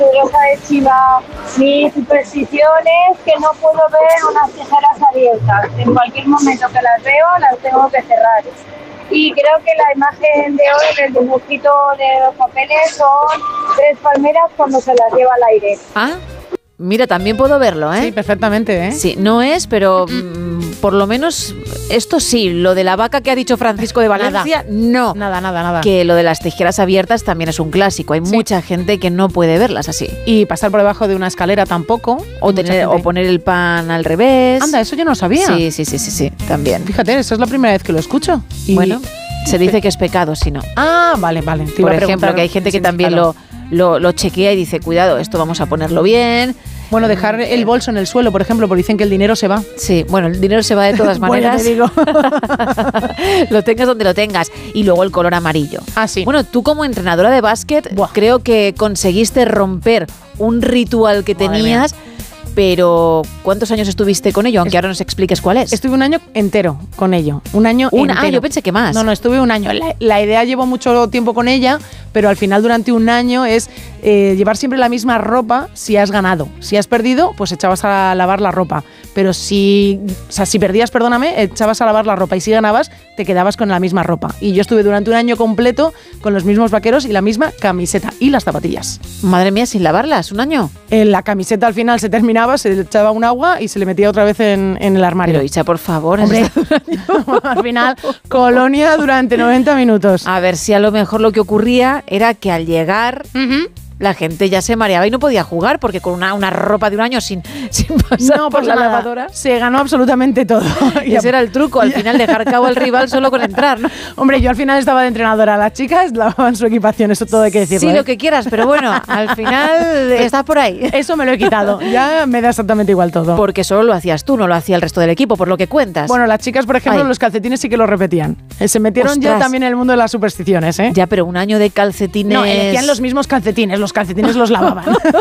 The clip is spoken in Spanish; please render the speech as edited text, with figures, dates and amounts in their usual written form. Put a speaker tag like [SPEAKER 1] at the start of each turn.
[SPEAKER 1] Rosa de Chiva. Mi superstición es que no puedo ver unas tijeras abiertas. En cualquier momento que las veo, las tengo que cerrar. Y creo que la imagen de hoy, el dibujito de los papeles, son 3 palmeras cuando se las lleva al aire.
[SPEAKER 2] Ah, mira, también puedo verlo, ¿eh?
[SPEAKER 3] Sí, perfectamente, ¿eh?
[SPEAKER 2] Sí, no es, pero por lo menos esto sí, lo de la vaca que ha dicho Francisco de Valencia, no.
[SPEAKER 3] Nada.
[SPEAKER 2] Que lo de las tijeras abiertas también es un clásico. Hay mucha gente que no puede verlas así.
[SPEAKER 3] Y pasar por debajo de una escalera tampoco.
[SPEAKER 2] O poner el pan al revés.
[SPEAKER 3] Anda, eso yo no sabía.
[SPEAKER 2] Sí, también.
[SPEAKER 3] Fíjate, eso es la primera vez que lo escucho. Y
[SPEAKER 2] bueno, se dice que es pecado si no.
[SPEAKER 3] Ah, vale.
[SPEAKER 2] Por ejemplo, que hay gente que también lo chequea y dice, cuidado, esto vamos a ponerlo bien.
[SPEAKER 3] Bueno, dejar el bolso en el suelo, por ejemplo, porque dicen que el dinero se va.
[SPEAKER 2] Sí, bueno, el dinero se va de todas maneras.
[SPEAKER 3] Bueno, te digo.
[SPEAKER 2] Lo tengas donde lo tengas. Y luego el color amarillo.
[SPEAKER 3] Ah, sí.
[SPEAKER 2] Bueno, tú como entrenadora de básquet, creo que conseguiste romper un ritual que tenías. Pero, ¿cuántos años estuviste con ello? Aunque ahora nos expliques cuál es.
[SPEAKER 3] Estuve un año entero con ello. Un año entero.
[SPEAKER 2] Ah, yo pensé que más.
[SPEAKER 3] No, estuve un año. La idea llevo mucho tiempo con ella, pero al final durante un año es llevar siempre la misma ropa si has ganado. Si has perdido, pues echabas a lavar la ropa. Pero si perdías, echabas a lavar la ropa. Y si ganabas, te quedabas con la misma ropa. Y yo estuve durante un año completo con los mismos vaqueros y la misma camiseta y las zapatillas.
[SPEAKER 2] Madre mía, sin lavarlas, ¿un año?
[SPEAKER 3] La camiseta al final se terminaba, se le echaba un agua y se le metía otra vez en el armario.
[SPEAKER 2] Pero Isa, por favor.
[SPEAKER 3] Hombre, al final, colonia durante 90 minutos.
[SPEAKER 2] A ver si a lo mejor lo que ocurría era que al llegar... La gente ya se mareaba y no podía jugar porque con una ropa de un año sin pasar por la lavadora.
[SPEAKER 3] Se ganó absolutamente todo.
[SPEAKER 2] Y ese era el truco, al final dejar cabo al rival solo con entrar, ¿no?
[SPEAKER 3] Hombre, yo al final estaba de entrenadora. Las chicas lavaban su equipación, eso todo hay que decirlo.
[SPEAKER 2] Sí, lo que quieras, pero bueno, al final estás por ahí.
[SPEAKER 3] Eso me lo he quitado. Ya me da exactamente igual todo.
[SPEAKER 2] Porque solo lo hacías tú, no lo hacía el resto del equipo, por lo que cuentas.
[SPEAKER 3] Bueno, las chicas, por ejemplo, los calcetines sí que lo repetían. Se metieron ya también en el mundo de las supersticiones, ¿eh?
[SPEAKER 2] Ya, pero un año de calcetines...
[SPEAKER 3] No, elegían los mismos calcetines. Los calcetines los lavaban.